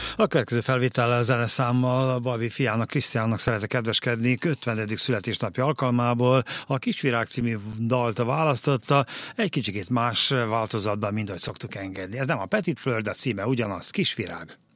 A következő felvétellel, zeneszámmal Balbi fiának, Krisztiánnak szeretek kedveskedni 50. születésnapja alkalmából. A Kisvirág című dalt választotta, egy kicsikét más változatban, mint ahogy szoktuk engedni. Ez nem a Petit Fleur, de címe ugyanaz, Kisvirág.